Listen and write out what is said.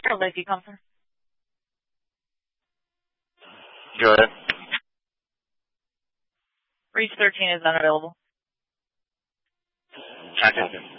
Charles Lake Counselor. Go ahead. Reach 13 is unavailable. Okay.